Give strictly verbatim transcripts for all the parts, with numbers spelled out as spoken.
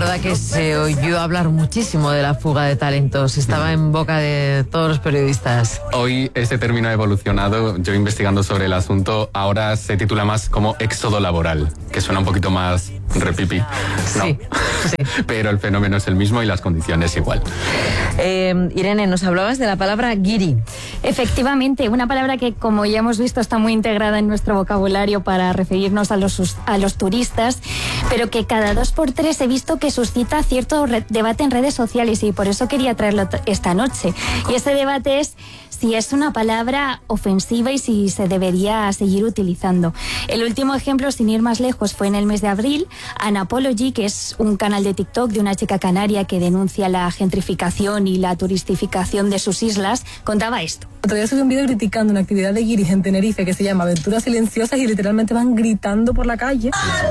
verdad que se oyó hablar muchísimo de la fuga de talentos. Estaba en boca de todos los periodistas. Hoy este término ha evolucionado. Yo investigando sobre el asunto, ahora se titula más como éxodo laboral, que suena un poquito más repipi. No. Sí, sí. Pero el fenómeno es el mismo y las condiciones igual. Eh, Irene, nos hablabas de la palabra guiri. Efectivamente, una palabra que, como ya hemos visto, está muy integrada en nuestro vocabulario para referirnos a los, a los turistas, pero que cada dos por tres he visto que suscita cierto re- debate en redes sociales, y por eso quería traerlo t- esta noche. Y ese debate es si es una palabra ofensiva y si se debería seguir utilizando. El último ejemplo, sin ir más lejos, fue en el mes de abril. Anapology, que es un canal de TikTok de una chica canaria que denuncia la gentrificación y la turistificación de sus islas, contaba esto. Otro día subí un vídeo criticando una actividad de guiris en Tenerife que se llama Aventuras Silenciosas y literalmente van gritando por la calle.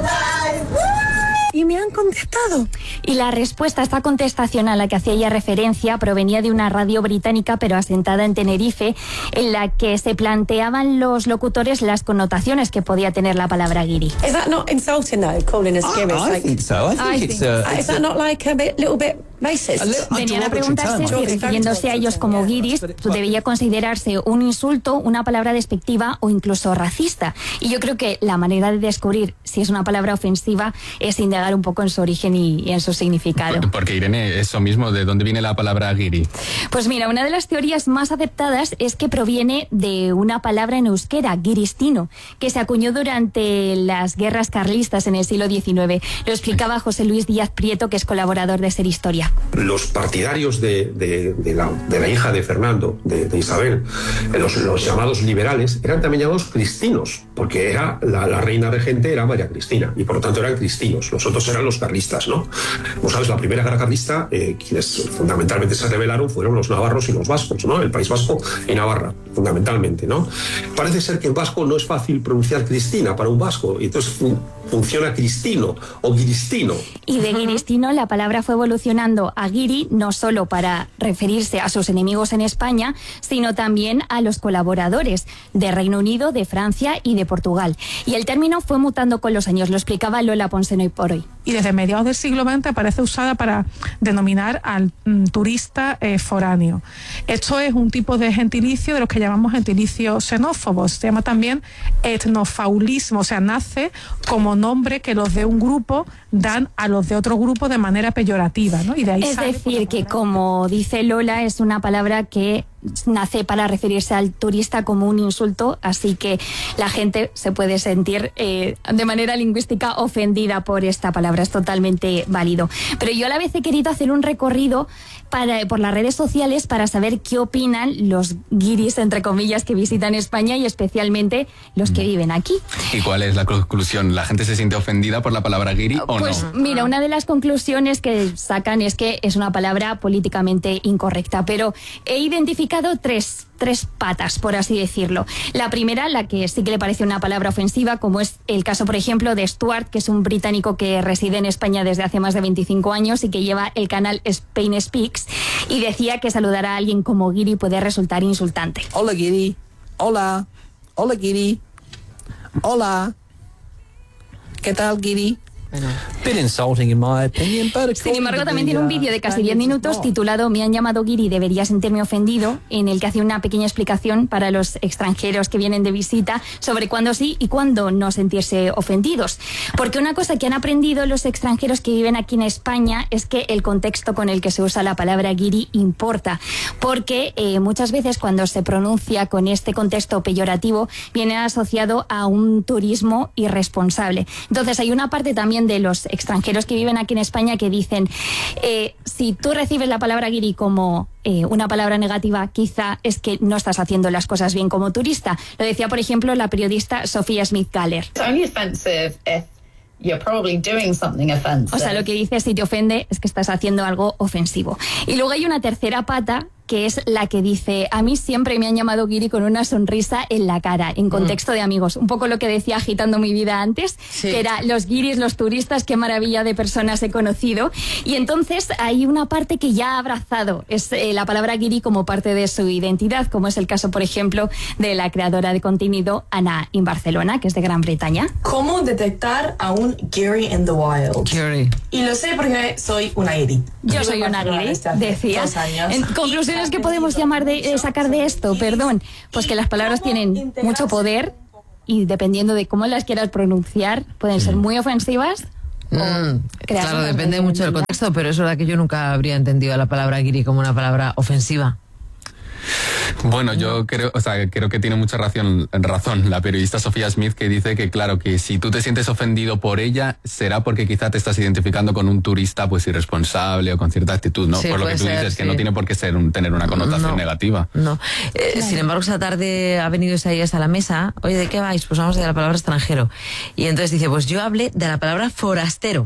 Y me han contestado. Y la respuesta a esta contestación a la que hacía ella referencia provenía de una radio británica pero asentada en Tenerife, en la que se planteaban los locutores las connotaciones que podía tener la palabra guiri. Is that not insulting though, calling us guiris? I, I like, think so. I think I it's. think- Uh, is that not like a bit, little bit racist? a li- a Venían a derogatory preguntarse term, I si, think. refiriéndose a ellos como guiris, debía considerarse un insulto, una palabra despectiva o incluso racista. Y yo creo que la manera de descubrir si es una palabra ofensiva es indagar un poco en su origen y, y en su significado. Porque, Irene, eso mismo, ¿de dónde viene la palabra guiri? Pues mira, una de las teorías más aceptadas es que proviene de una palabra en euskera, guiristino, que se acuñó durante las guerras carlistas en el siglo diecinueve. Lo explicaba José Luis Díaz Prieto, que es colaborador de Ser Historia. Los partidarios de, de, de, la, de la hija de Fernando, de, de Isabel, los, los llamados liberales, eran también llamados cristinos, porque era la, la reina regente era María Cristina, y por lo tanto eran cristinos. Los otros eran los carlistas, ¿no? Como sabes, la primera guerra carlista, eh, quienes fundamentalmente se rebelaron fueron los navarros y los vascos, ¿no? El País Vasco y Navarra, fundamentalmente, ¿no? Parece ser que en vasco no es fácil pronunciar Cristina para un vasco, y entonces fun- funciona cristino o guiristino. Y de guiristino la palabra fue evolucionando a guiri, no solo para referirse a sus enemigos en España, sino también a los colaboradores de Reino Unido, de Francia y de Portugal. Y el término fue mutando con los años, lo explicaba Lola Ponseno hoy por hoy. Y desde mediados del siglo veinte aparece usada para denominar al mm, turista eh, foráneo. Esto es un tipo de gentilicio de los que llamamos gentilicio xenófobos. Se llama también etnofaulismo, o sea, nace como nombre que los de un grupo dan a los de otro grupo de manera peyorativa, ¿no? Y de ahí Es sale, decir, que como dice Lola, es una palabra que nace para referirse al turista como un insulto, así que la gente se puede sentir eh, de manera lingüística ofendida por esta palabra, es totalmente válido. Pero yo a la vez he querido hacer un recorrido para, por las redes sociales para saber qué opinan los guiris, entre comillas, que visitan España y especialmente los que viven aquí. ¿Y cuál es la conclusión? ¿La gente se siente ofendida por la palabra guiri o Pues no? mira, una de las conclusiones que sacan es que es una palabra políticamente incorrecta, pero he identificado tres, tres patas, por así decirlo. La primera, la que sí que le parece una palabra ofensiva, como es el caso, por ejemplo, de Stuart, que es un británico que reside en España desde hace más de veinticinco años y que lleva el canal Spain Speaks, y decía que saludar a alguien como guiri puede resultar insultante. Hola, guiri. Hola. Hola, guiri. Hola. ¿Qué tal, guiri? Bueno. Bit insulting in my opinion, but Sin embargo, también tiene un vídeo de casi diez minutos titulado Me han llamado guiri, debería sentirme ofendido, en el que hace una pequeña explicación para los extranjeros que vienen de visita sobre cuándo sí y cuándo no sentirse ofendidos. Porque una cosa que han aprendido los extranjeros que viven aquí en España es que el contexto con el que se usa la palabra guiri importa, porque eh, muchas veces cuando se pronuncia con este contexto peyorativo viene asociado a un turismo irresponsable. Entonces hay una parte también de los extranjeros que viven aquí en España que dicen, eh, si tú recibes la palabra guiri como eh, una palabra negativa, quizá es que no estás haciendo las cosas bien como turista. Lo decía, por ejemplo, la periodista Sofía Smith-Galler. It's only offensive if you're probably doing something offensive. O sea, lo que dice, si te ofende, es que estás haciendo algo ofensivo. Y luego hay una tercera pata que es la que dice: a mí siempre me han llamado guiri con una sonrisa en la cara, en contexto mm. de amigos. Un poco lo que decía Agitando mi vida antes, sí. que era los guiris, los turistas, qué maravilla de personas he conocido. Y entonces hay una parte que ya ha abrazado, es eh, la palabra guiri como parte de su identidad, como es el caso, por ejemplo, de la creadora de contenido Ana in Barcelona, que es de Gran Bretaña. ¿Cómo detectar a un guiri in the wild? Guiri. Y lo sé porque soy una guiri. Yo soy una guiri, decía. En conclusiones que podemos llamar de, eh, sacar de esto, perdón, pues que las palabras tienen mucho poder y dependiendo de cómo las quieras pronunciar, pueden ser muy ofensivas. Mm, claro, depende mucho del contexto, pero es verdad que yo nunca habría entendido la palabra guiri como una palabra ofensiva. Bueno, yo creo, o sea, creo que tiene mucha razón, razón la periodista Sofía Smith, que dice que claro, que si tú te sientes ofendido por ella, será porque quizá te estás identificando con un turista pues irresponsable o con cierta actitud, ¿no? Sí, por lo que tú ser, dices, sí. que no tiene por qué ser un, tener una connotación no, negativa. No. Eh, claro. Sin embargo, esta tarde ha venido Isaías a la mesa. Oye, ¿de qué vais? Pues vamos de la palabra extranjero. Y entonces dice, pues yo hablé de la palabra forastero.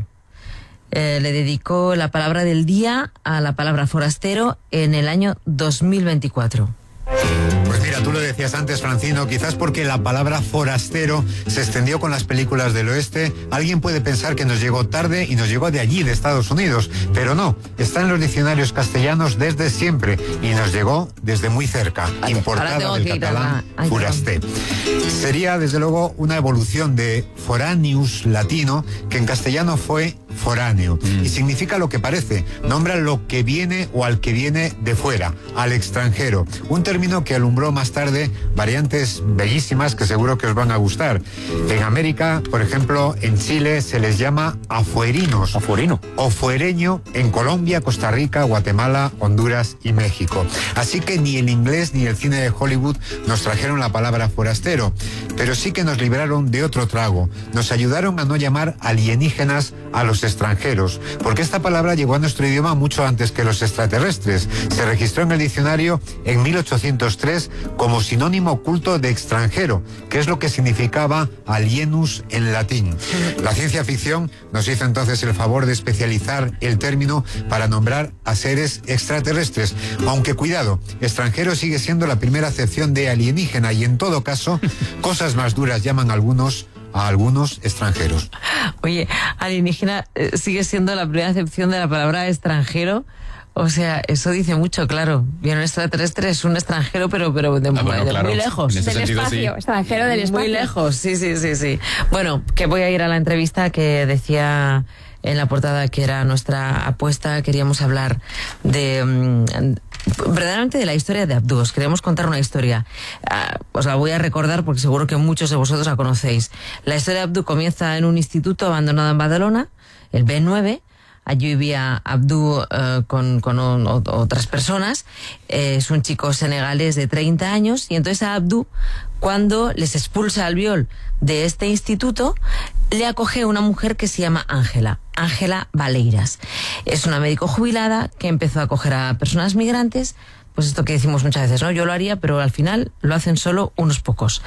Eh, le dedicó la palabra del día a la palabra forastero en el año dos mil veinticuatro. Pues mira, tú lo decías antes, Francino, quizás porque la palabra forastero se extendió con las películas del oeste. Alguien puede pensar que nos llegó tarde y nos llegó de allí, de Estados Unidos, pero no, está en los diccionarios castellanos desde siempre y nos llegó desde muy cerca, vale, importada del catalán a... forasté. Sería, desde luego, una evolución de foraneus latino, que en castellano fue foráneo, mm. y significa lo que parece, nombra lo que viene o al que viene de fuera, al extranjero, un término que alumbró más tarde variantes bellísimas que seguro que os van a gustar. En América, por ejemplo, en Chile se les llama afuerinos, afuerino o fuereño en Colombia, Costa Rica, Guatemala, Honduras y México. Así que ni el inglés ni el cine de Hollywood nos trajeron la palabra forastero, pero sí que nos libraron de otro trago, nos ayudaron a no llamar alienígenas a los extranjeros, porque esta palabra llegó a nuestro idioma mucho antes que los extraterrestres. Se registró en el diccionario en mil ochocientos tres como sinónimo oculto de extranjero, que es lo que significaba alienus en latín. La ciencia ficción nos hizo entonces el favor de especializar el término para nombrar a seres extraterrestres, aunque cuidado, extranjero sigue siendo la primera acepción de alienígena y en todo caso, cosas más duras llaman algunos a algunos extranjeros. Oye, alienígena eh, sigue siendo la primera acepción de la palabra extranjero. O sea, eso dice mucho, claro. Bien, un extraterrestre es un extranjero, pero, pero de, ah, bueno, de claro, muy lejos. Del sentido, espacio, sí. Extranjero del espacio. Muy lejos, sí, sí, sí, sí. Bueno, que voy a ir a la entrevista que decía en la portada que era nuestra apuesta. Queríamos hablar de... Um, verdaderamente de la historia de Abdú. Os queremos contar una historia. Uh, os la voy a recordar porque seguro que muchos de vosotros la conocéis. La historia de Abdú comienza en un instituto abandonado en Badalona, el B nueve. Allí vivía Abdú uh, con, con un, o, otras personas. Eh, es un chico senegalés de treinta años y entonces a Abdú, cuando les expulsa al viol de este instituto, le acoge una mujer que se llama Ángela, Ángela Valeiras. Es una médico jubilada que empezó a acoger a personas migrantes. Pues esto que decimos muchas veces, ¿no? Yo lo haría, pero al final lo hacen solo unos pocos.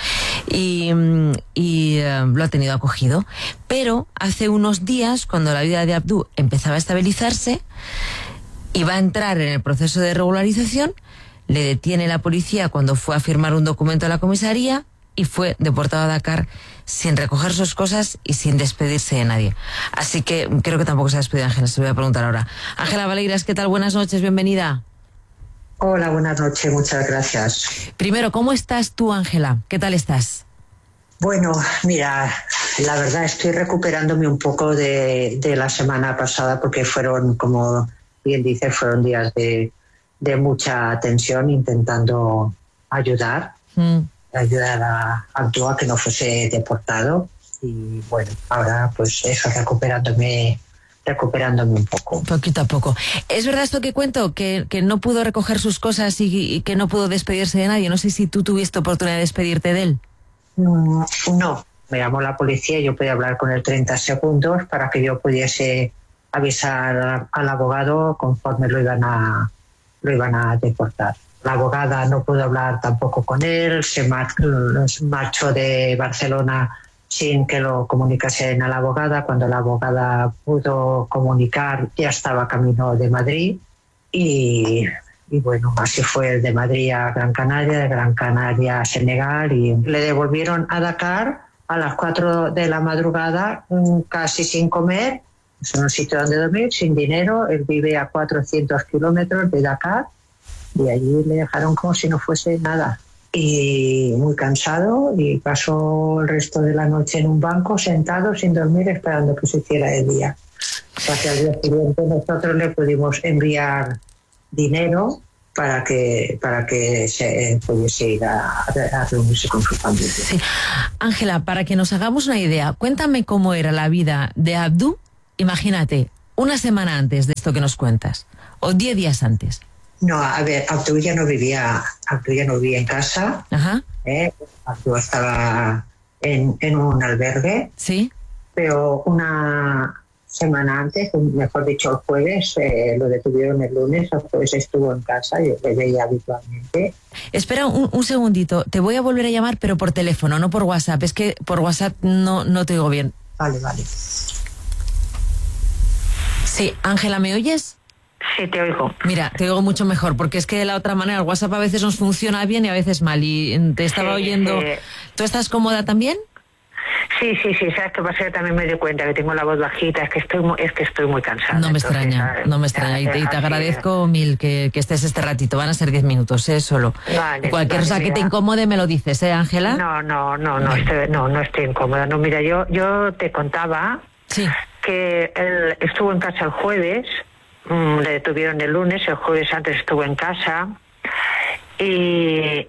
Y, y uh, lo ha tenido acogido. Pero hace unos días, cuando la vida de Abdú empezaba a estabilizarse, iba a entrar en el proceso de regularización, le detiene la policía cuando fue a firmar un documento a la comisaría y fue deportado a Dakar sin recoger sus cosas y sin despedirse de nadie. Así que creo que tampoco se ha despedido Ángela, se lo voy a preguntar ahora. Ángela Valeiras, ¿qué tal? Buenas noches, bienvenida. Hola, buenas noches, muchas gracias. Primero, ¿cómo estás tú, Ángela? ¿Qué tal estás? Bueno, mira, la verdad estoy recuperándome un poco de, de la semana pasada porque fueron, como bien dices, fueron días de, de mucha tensión intentando ayudar, mm. ayudar a Abdú a que no fuese deportado y bueno, ahora pues eso, recuperándome recuperándome un poco. Poquito a poco. ¿Es verdad esto que cuento? Que, que no pudo recoger sus cosas y, y que no pudo despedirse de nadie. No sé si tú tuviste oportunidad de despedirte de él. Mm, no. Me llamó la policía y yo podía hablar con él treinta segundos para que yo pudiese avisar al abogado conforme lo iban a, lo iban a deportar. La abogada no pudo hablar tampoco con él, se mar, marchó de Barcelona sin que lo comunicasen a la abogada. Cuando la abogada pudo comunicar, ya estaba camino de Madrid y y bueno, así fue el de Madrid a Gran Canaria, de Gran Canaria a Senegal, y le devolvieron a Dakar a las cuatro de la madrugada, casi sin comer, en un sitio donde dormir, sin dinero. Él vive a cuatrocientos kilómetros de Dakar y allí le dejaron como si no fuese nada. Y muy cansado, y pasó el resto de la noche en un banco sentado sin dormir esperando que se hiciera el día. Hacia el día siguiente nosotros le pudimos enviar dinero para que para que se pudiese ir a, a reunirse con su familia. Sí. Ángela, para que nos hagamos una idea, cuéntame cómo era la vida de Abdú, imagínate, una semana antes de esto que nos cuentas, o diez días antes. No, a ver, Abdú ya no vivía, Abdú ya no vivía en casa. Ajá. ¿eh? Abdú estaba en, en un albergue. Sí. Pero una semana antes, mejor dicho el jueves, eh, lo detuvieron el lunes, el jueves estuvo en casa, yo le veía habitualmente. Espera un, un segundito, te voy a volver a llamar, pero por teléfono, no por WhatsApp. Es que por WhatsApp no, no te oigo bien. Vale, vale. Sí, Ángela, ¿me oyes? Sí, te oigo. Mira, te oigo mucho mejor, porque es que de la otra manera el WhatsApp a veces nos funciona bien y a veces mal, y te estaba sí, oyendo... Sí. ¿Tú estás cómoda también? Sí, sí, sí, ¿sabes qué pasa? Yo también me di cuenta que tengo la voz bajita, es que estoy muy, es que estoy muy cansada. No me entonces, extraña, ¿sabes? no me extraña, y te, y te agradezco mil que, que estés este ratito, van a ser diez minutos, ¿eh? Solo. Vale, Cualquier vale, cosa que te incomode me lo dices, ¿eh, Ángela? No, no, no, no, estoy, no, no estoy incómoda. No, mira, yo, yo te contaba sí. que él estuvo en casa el jueves, mmm, le detuvieron el lunes, el jueves antes estuvo en casa, y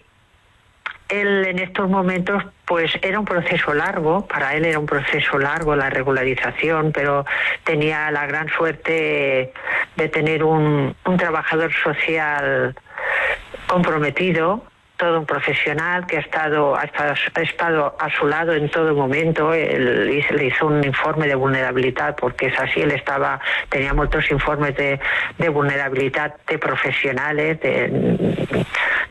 él en estos momentos, pues era un proceso largo, para él era un proceso largo la regularización, pero tenía la gran suerte de tener un, un trabajador social comprometido, todo un profesional que ha estado, ha estado, ha estado a su lado en todo momento. Él le hizo un informe de vulnerabilidad, porque es así, él estaba, tenía muchos informes de, de vulnerabilidad de profesionales, de,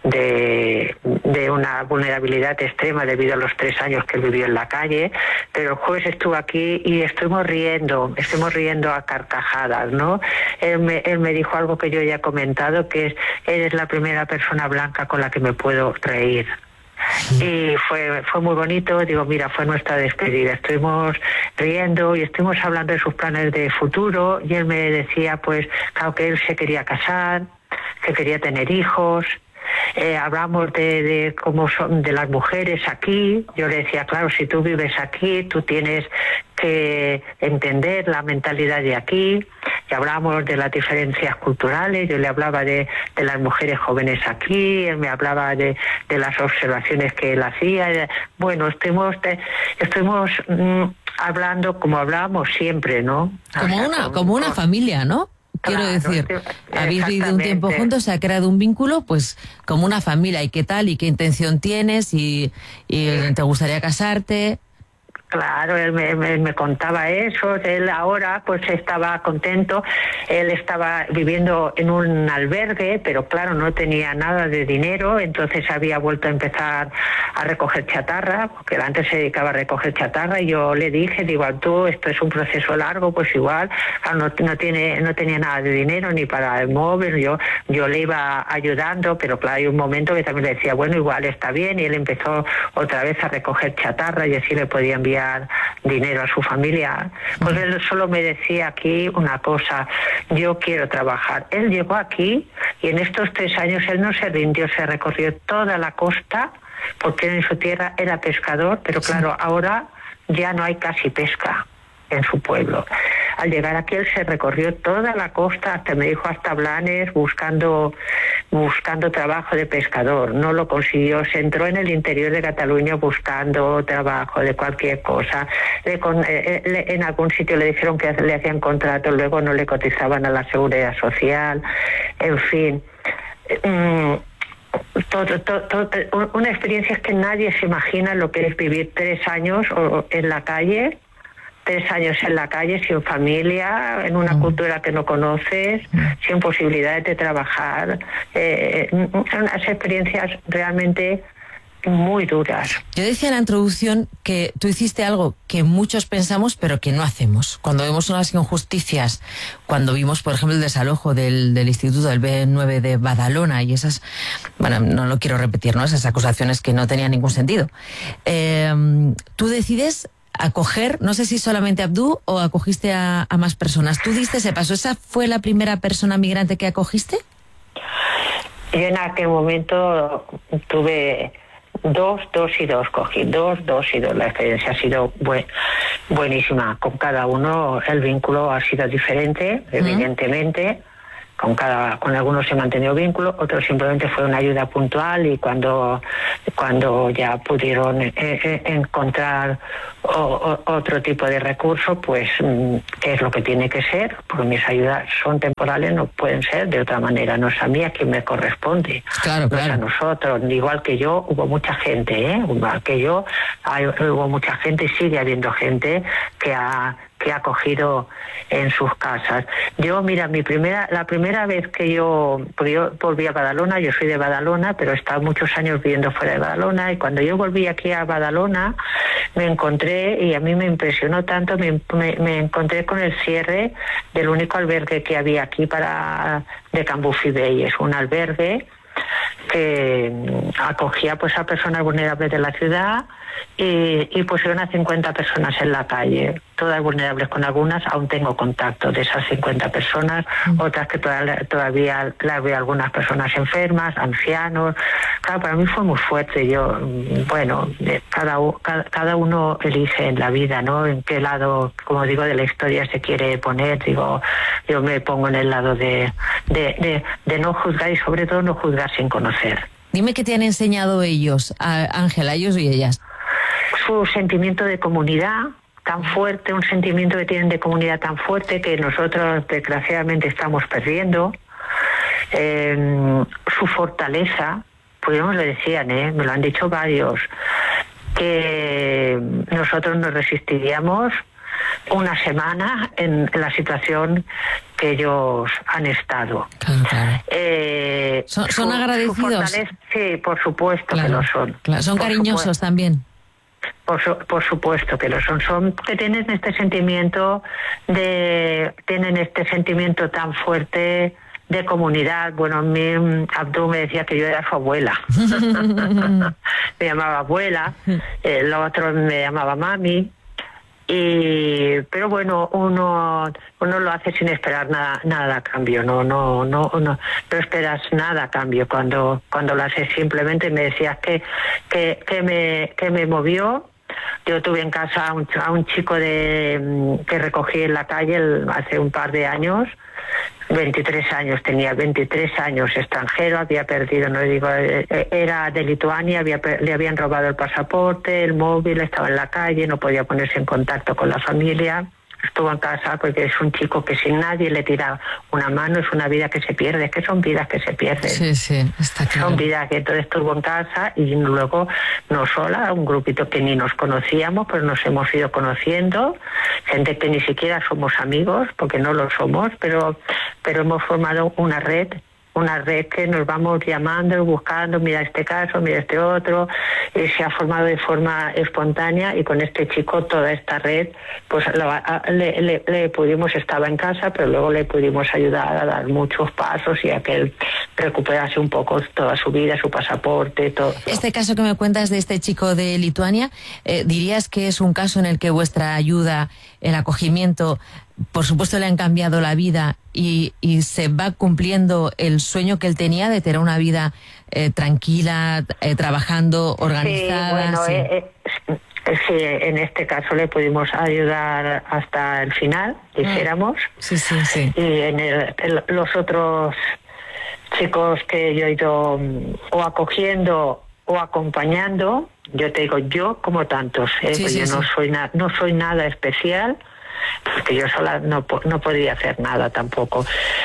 de, de una vulnerabilidad extrema debido a los tres años que él vivió en la calle. Pero el jueves estuvo aquí y estuvimos riendo, estuvimos riendo a carcajadas, ¿no? Él me, él me dijo algo que yo ya he comentado, que es, eres la primera persona blanca con la que me puedo reír. Y fue fue muy bonito. Digo, mira, fue nuestra despedida, estuvimos riendo y estuvimos hablando de sus planes de futuro, y él me decía, pues claro, que él se quería casar, que quería tener hijos. Eh, hablamos de, de cómo son de las mujeres aquí. Yo le decía, claro, si tú vives aquí, tú tienes que entender la mentalidad de aquí. Y hablamos de las diferencias culturales. Yo le hablaba de, de las mujeres jóvenes aquí, él me hablaba de, de las observaciones que él hacía. Bueno, estuvimos, estuvimos mmm, hablando como hablábamos siempre, ¿no? Como o sea, una, con, como una con, familia, ¿no? Quiero claro, decir, habéis vivido un tiempo juntos, se ha creado un vínculo, pues como una familia. ¿Y qué tal? ¿Y qué intención tienes? ¿Y, y te gustaría casarte? Claro, él me, me, me contaba eso. Él ahora pues estaba contento. Él estaba viviendo en un albergue, pero claro, no tenía nada de dinero, entonces había vuelto a empezar a recoger chatarra, porque antes se dedicaba a recoger chatarra, y yo le dije, digo, tú, esto es un proceso largo, pues igual, claro, no, no tiene, no tenía nada de dinero ni para el móvil. Yo, yo le iba ayudando, pero claro, hay un momento que también le decía, bueno, igual está bien, y él empezó otra vez a recoger chatarra y así le podía enviar dinero a su familia. Pues él solo me decía aquí una cosa: yo quiero trabajar. Él llegó aquí y en estos tres años él no se rindió, se recorrió toda la costa, porque en su tierra era pescador, pero claro, ahora ya no hay casi pesca en su pueblo. Al llegar aquí él se recorrió toda la costa, hasta me dijo hasta Blanes, buscando buscando trabajo de pescador. No lo consiguió, se entró en el interior de Cataluña buscando trabajo de cualquier cosa. Le, con, eh, le, en algún sitio le dijeron que le hacían contrato, luego no le cotizaban a la seguridad social, en fin. Mm, Todo, todo, todo, una experiencia es que nadie se imagina lo que es vivir tres años en la calle, tres años en la calle, sin familia, en una cultura que no conoces, sin posibilidades de trabajar. Eh, son unas experiencias realmente muy duras. Yo decía en la introducción que tú hiciste algo que muchos pensamos pero que no hacemos. Cuando vemos unas injusticias, cuando vimos, por ejemplo, el desalojo del, del Instituto del B nueve de Badalona y esas, bueno, no lo quiero repetir, ¿no? Esas acusaciones que no tenían ningún sentido. Eh, tú decides acoger, no sé si solamente a Abdú o acogiste a, a más personas. ¿Tú diste ese paso? ¿Esa fue la primera persona migrante que acogiste? Yo en aquel momento tuve dos, dos y dos, cogí dos, dos y dos. La experiencia ha sido buen, buenísima. Con cada uno el vínculo ha sido diferente, uh-huh. evidentemente. Con cada, con algunos he mantenido vínculo, otros simplemente fue una ayuda puntual y cuando, cuando ya pudieron eh, eh, encontrar o, o, otro tipo de recurso, pues qué es lo que tiene que ser, porque mis ayudas son temporales, no pueden ser de otra manera, no es a mí a quien me corresponde, claro, no claro. es a nosotros, igual que yo, hubo mucha gente, ¿eh? igual que yo, hay, hubo mucha gente y sigue habiendo gente que ha que ha acogido en sus casas. Yo, mira, mi primera, la primera vez que yo, porque yo volví a Badalona, yo soy de Badalona, pero he estado muchos años viviendo fuera de Badalona, y cuando yo volví aquí a Badalona, me encontré, y a mí me impresionó tanto, me, me, me encontré con el cierre del único albergue que había aquí para de Cambufi Bay. Es un albergue que acogía pues a personas vulnerables de la ciudad y, y pusieron a cincuenta personas en la calle, todas vulnerables. Con algunas aún tengo contacto de esas cincuenta personas, mm. otras que todavía, todavía las veo, algunas personas enfermas, ancianos. Claro, para mí fue muy fuerte. Yo, bueno, cada, cada, cada uno elige en la vida, ¿no? En qué lado, como digo, de la historia se quiere poner. Digo, yo me pongo en el lado de, de, de, de no juzgar y sobre todo no juzgar sin conocer. Dime qué te han enseñado ellos, Ángela, ellos y ellas. Su sentimiento de comunidad tan fuerte, un sentimiento que tienen de comunidad tan fuerte que nosotros desgraciadamente estamos perdiendo. Eh, su fortaleza, pues ellos me lo decían, ¿eh? Me lo han dicho varios, que nosotros nos resistiríamos una semana en la situación que ellos han estado. Claro, claro. Eh, ¿Son, son su, agradecidos? Su sí, por supuesto claro, que lo son. Claro. ¿Son por cariñosos supuesto. también? Por, su, por supuesto que lo son. Son que tienen este sentimiento de tienen este sentimiento tan fuerte de comunidad. Bueno, a mí Abdú me decía que yo era su abuela. Me llamaba abuela, el otro me llamaba mami. Y pero bueno, uno uno lo hace sin esperar nada nada a cambio, no no no no no esperas nada a cambio cuando cuando lo haces. Simplemente me decías que que que me que me movió. Yo tuve en casa a un, a un chico de que recogí en la calle el, hace un par de años. veintitrés años tenía, veintitrés años, extranjero, había perdido, no digo, era de Lituania, había, le habían robado el pasaporte, el móvil, estaba en la calle, no podía ponerse en contacto con la familia. Estuvo en casa porque es un chico que sin nadie le tira una mano, es una vida que se pierde, es que son vidas que se pierden. Sí, sí, está claro. Son vidas que entonces estuvo en casa y luego no sola, un grupito que ni nos conocíamos, pero nos hemos ido conociendo, gente que ni siquiera somos amigos, porque no lo somos, pero, pero hemos formado una red. Una red que nos vamos llamando, buscando, mira este caso, mira este otro, y se ha formado de forma espontánea y con este chico toda esta red, pues la, le, le, le pudimos, estaba en casa, pero luego le pudimos ayudar a dar muchos pasos y a que él recuperase un poco toda su vida, su pasaporte, todo. Este caso que me cuentas de este chico de Lituania, eh, ¿dirías que es un caso en el que vuestra ayuda, el acogimiento, por supuesto le han cambiado la vida y, y se va cumpliendo el sueño que él tenía de tener una vida eh, tranquila, eh, trabajando, organizada? Sí, bueno, sí. Eh, eh, sí, en este caso le pudimos ayudar hasta el final, dijéramos. Sí, sí, sí. Y en el, el, los otros chicos que yo he ido um, o acogiendo o acompañando, yo te digo, yo como tantos, ¿eh? Sí, pues sí, yo sí. no soy na- no soy nada especial, porque yo sola no, no podía hacer nada tampoco.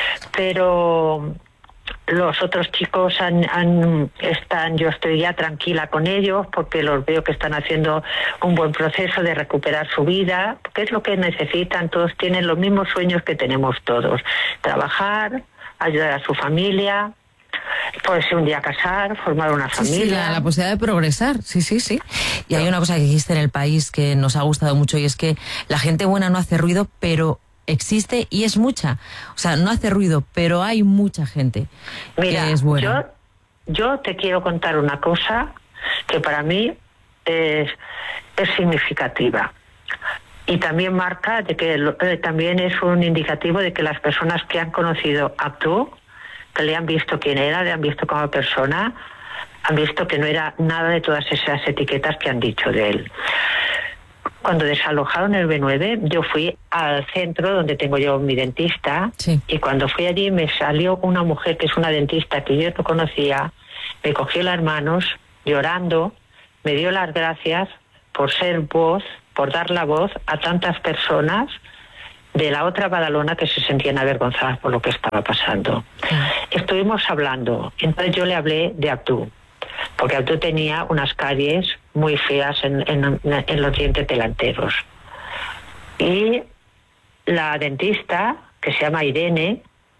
Pero los otros chicos han, han, están, yo estoy ya tranquila con ellos porque los veo que están haciendo un buen proceso de recuperar su vida, que es lo que necesitan. Todos tienen los mismos sueños que tenemos todos: trabajar, ayudar a su familia, pues un día casar, formar una Sí, familia. sí, la, la posibilidad de progresar, sí, sí, sí. Y hay una cosa que dijiste en el país que nos ha gustado mucho y es que la gente buena no hace ruido, pero existe y es mucha. O sea, no hace ruido, pero hay mucha gente Mira, que es buena. Yo, yo te quiero contar una cosa que para mí es, es significativa. Y también marca de que eh, también es un indicativo de que las personas que han conocido a Abdú, que le han visto quién era, le han visto como persona, han visto que no era nada de todas esas etiquetas que han dicho de él. Cuando desalojaron el B nueve, yo fui al centro donde tengo yo mi dentista, sí. y cuando fui allí me salió una mujer que es una dentista que yo no conocía, me cogió las manos llorando, me dio las gracias por ser voz, por dar la voz a tantas personas de la otra Badalona que se sentían avergonzadas por lo que estaba pasando. Sí. Estuvimos hablando, entonces yo le hablé de Abdú, porque Abdú tenía unas caries muy feas en, en, en los dientes delanteros. Y la dentista, que se llama Irene,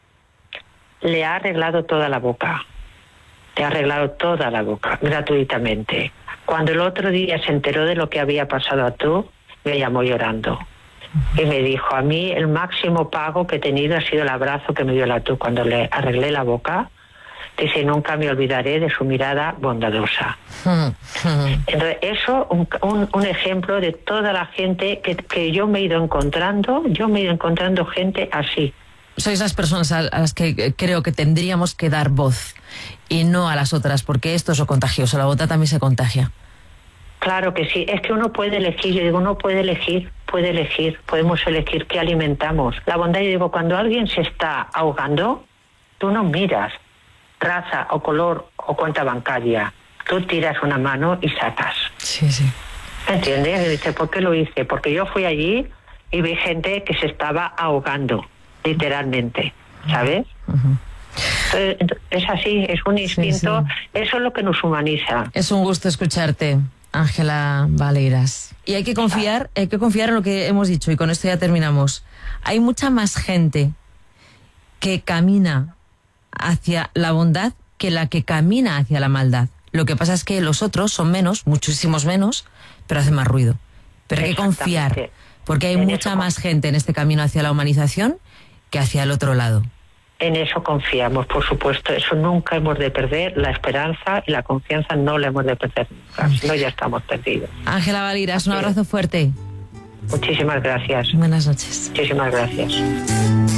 le ha arreglado toda la boca. Le ha arreglado toda la boca, gratuitamente. Cuando el otro día se enteró de lo que había pasado a Abdú, me llamó llorando. Y me dijo, a mí el máximo pago que he tenido ha sido el abrazo que me dio la Abdú cuando le arreglé la boca. Dice, nunca me olvidaré de su mirada bondadosa. Entonces, eso, un, un, un ejemplo de toda la gente que, que yo me he ido encontrando, yo me he ido encontrando gente así. Sois las personas a las que creo que tendríamos que dar voz y no a las otras, porque esto es lo contagioso, la bondad también se contagia. Claro que sí, es que uno puede elegir, yo digo, uno puede elegir, puede elegir, podemos elegir qué alimentamos. La bondad, yo digo, cuando alguien se está ahogando, tú no miras raza o color o cuenta bancaria, tú tiras una mano y sacas. Sí, sí. ¿Entiendes? Y dice, ¿por qué lo hice? Porque yo fui allí y vi gente que se estaba ahogando, literalmente, ¿sabes? Uh-huh. Entonces, es así, es un instinto, sí, sí. Eso es lo que nos humaniza. Es un gusto escucharte, Ángela Valeiras. Y hay que confiar, hay que confiar en lo que hemos dicho, y con esto ya terminamos. Hay mucha más gente que camina hacia la bondad que la que camina hacia la maldad. Lo que pasa es que los otros son menos, muchísimos menos, pero hacen más ruido. Pero hay que confiar, porque hay mucha más gente en este camino hacia la humanización que hacia el otro lado. En eso confiamos, por supuesto. Eso nunca hemos de perder. La esperanza y la confianza no la hemos de perder nunca. Si no, ya estamos perdidos. Ángela Valeiras, un abrazo fuerte. Muchísimas gracias. Buenas noches. Muchísimas gracias.